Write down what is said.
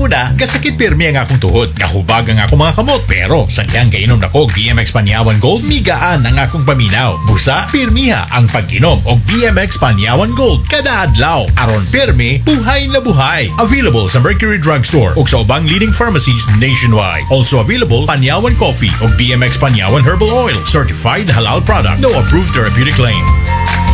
una, kasakit pirmi ang akong tuhod. Kahubag ang akong mga kamot. Pero, sadyang kainom na ko BMX Panyawan Gold, migaan ang akong paminaw. Busa, pirmiha ang pag-inom og BMX Panyawan Gold kada adlaw. Aron pirmi, buhay na buhay. Available sa Mercury Drugstore ug sa ubang leading pharmacies nationwide. Also available Panyawan Coffee o BMX Panyawan Herbal Oil, certified halal product, no approved therapeutic claim.